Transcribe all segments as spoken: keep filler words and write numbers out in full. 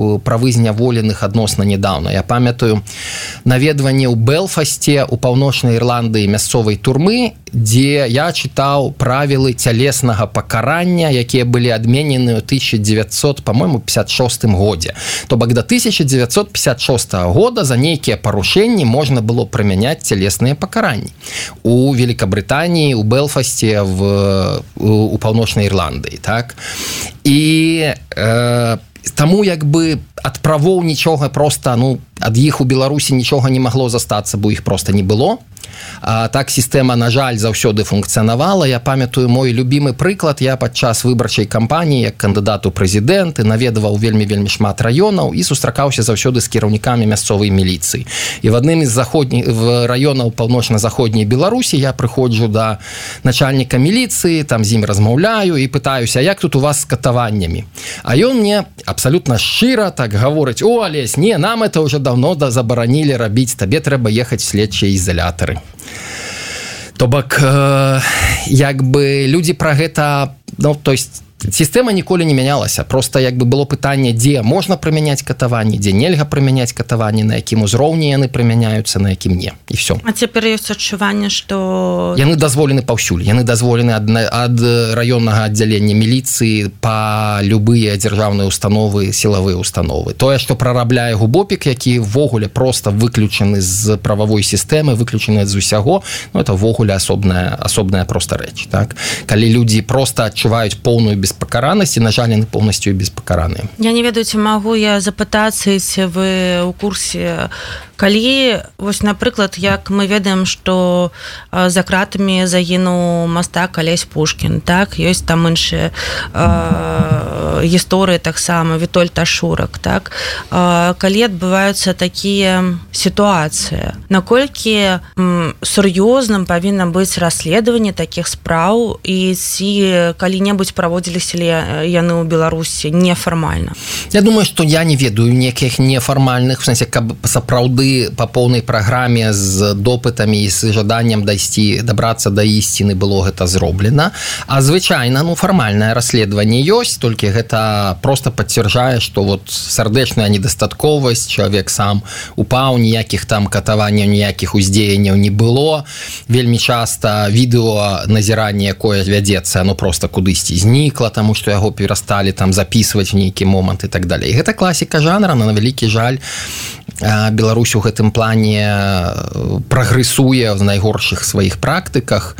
правы зняволеных адносна недавно. Я памятаю наведванне ў Белфасте у паўночнай Ірландыі мясцовай турмы, дзе я чытаў правілы цялеснага пакарання, якія былі адменены ў тысяча девятьсот, по-моему, пятьдесят шостым годзе. То бок да тысяча девятьсот пятьдесят шостого года за нейкія парушэнні можна было прымяняць цялесныя пакаранні. У Великабрытаніі, у Белфасте, в, у паўночнай Ірландыі, так? І э, таму як бы ад правоў нічога проста, ну, ад іх у Беларусі нічога не магло застацца, бо іх проста не было. А так сістэма, на жаль, заўсёды функцыянавала. Я памятаю мой любімы прыклад. Я падчас выбарчай кампаніі як кандыдат у прэзідэнты наведаваў вельмі-вельмі шмат раёнаў і сустракаўся заўсёды з кіраўнікамі мясцовай міліцыі. І в адным з заходніх раёнаў паўночна-заходняй Беларусі я прыходжу да начальніка міліцыі, там з ім размаўляю і пытаюся, як тут у вас з катаваннямі. А ён мне абсалютна шчыра так гаворыць: «О, Алесь, не, нам это уже давно забаранілі рабіць, табе трэба ехаць в следчыя ізалятары». То бок, э, як бы людзі пра гэта, ну, то есть сістэма ніколі не мянялася. Просто як бы было пытанне, дзе можна прымяняць катаванні, дзе нельга прымяняць катаванні, на якім узроўні яны прымяняюцца, на якім не. І все. А цяпер ёсць адчуванне, што... Яны дазволены паўсюль. Яны дазволены ад, ад раённага аддзялення міліцыі па любыя дзяржаўныя установы, сілавыя установы. Тое, што прарабляе губопік, які ввогуле проста выключаны з прававой сістэмы, выключаны з усяго, ну, это ввогуле асобная, асобная проста рэч. Так? Калі людзі проста адчуваюць поўную без пакаранасці, на жаль, яны поўнасцю беспакараныя. Я не ведаю, ці магу я запытацца, ці вы ў курсе, калі, вось, напрыклад, як мы ведаем, што за кратамі загінуў мастак Алесь Пушкін, так, ёсць там іншыя э, гісторыі таксама, Вітольд Ашурак, так, э, калі адбываюцца такія сітуацыі, наколькі м, сур'ёзным павінна быць расследаванне такіх спраў, і ці калі-небудзь праводзілі яны ў Беларусі нефармальна? Я думаю, што я не ведаю некіх нефармальных, в сэнсе, каб сапраўды па поўнай праграме з допытамі і з жаданнем дайсці, дабрацца да ісціны было гэта зроблена. А звычайна, ну, фармальнае расследаванне ёсць, толькі гэта проста пацвярджае, што вот сардэчная недастатковасць, чалавек сам упаў, ніякіх там катаванняў, ніякіх уздзеянняў не было. Вельмі часта відэо назірання, якое вядзецца, оно проста кудысьці знікла, таму што яго перасталі там записываць в нейкі момант і так далей. Гэта класіка жанра, на вялікі жаль, Беларусь у гэтым плане прагрэсуе в найгоршых сваіх практыках,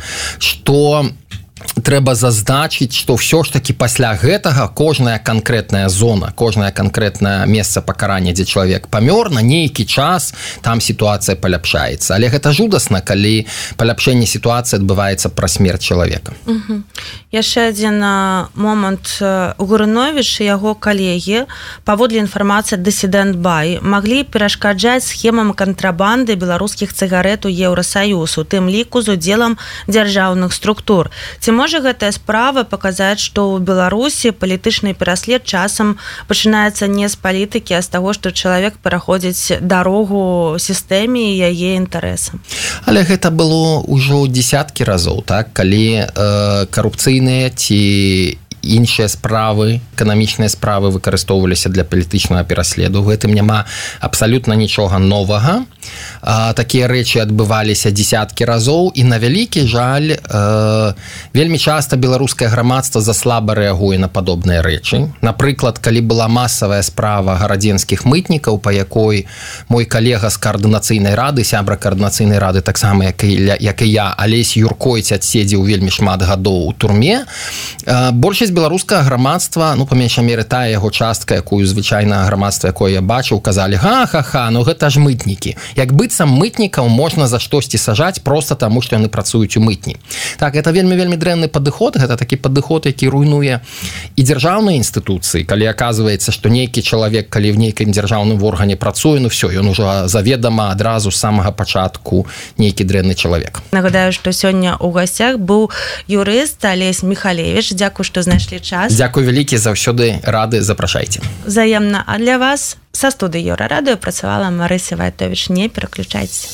што трэба зазначыць, што ўсё ж такі пасля гэтага кожная канкрэтная зона, кожнае канкрэтнае месца пакарання, дзе чалавек памёр, на нейкі час там сітуацыя паляпшаецца. Але гэта жудасна, калі паляпшэнне сітуацыі адбываецца пра смерць чалавека. Угу. Яшчэ адзін момант. Гурыновіч і яго калегі, паводле інфармацыі Dissident Buy, маглі перашкаджаць схемам кантрабанды беларускіх цыгарэт у Еўрасаюз, у тым ліку з удзелам дзяржаўных структур. Ці можа гэтая справа паказаць, што ў Беларусі палітычны пераслед часам пачынаецца не з палітыкі, а з таго, што чалавек пераходзіць дарогу сістэме і яе інтарэсам? Але гэта было ўжо дзесяткі разоў, так? Калі э, карупцыйныя ці іншыя справы, эканамічныя справы выкарыстоўваліся для палітычнага пераследу. У гэтым няма абсалютна нічога новага. А, такія рэчы адбываліся дзесяткі разоў, і на вялікі жаль, э, вельмі часта беларускае грамадства заслаба рэагуе на падобныя рэчы. Напрыклад, калі была масавая справа гарадзенскіх мытнікаў, па якой мой калега з каардынацыйнай рады, сябра каардынацыйнай рады, таксама як і, як і я, Алесь Юркойць, адседзеў вельмі шмат гадоў у турме, э, большасць беларускага грамадства, ну, па меншай меры тая яго частка, якую звычайна грамадства, якое я бачыў, казалі: ха-ха-ха, ну гэта ж мытнікі. Як быццам мытнікаў можна за штосьці сажаць проста таму, што яны працуюць у мытні. Так, гэта вельмі-вельмі дрэнны падыход, гэта такі падыход, які руйнуе і дзяржаўныя інстытуцыі. Калі аказваецца, што нейкі чалавек, калі в нейкім дзяржаўным органе працуе, ну всё, ён ужо заведама адразу з самага пачатку нейкі дрэнны чалавек. Нагадаю, што сёння ў гасцях быў юрыст Алесь Михалевич. Дзякуй, што знайшлі час. Дзякуй вялікі, заўсёды рады, запрашайце. Взаемна. А для вас са студыі Еўрарадыё працавала Марыся Вайтовіч. Не пераключайцеся.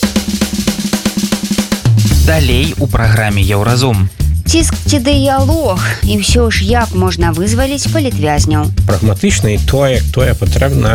Далей у праграме Еўразум. Ціск ці дыялог, і ўсё ж як можна вызваліць палітвязняў? Прагматычна і тое, тое патрэбна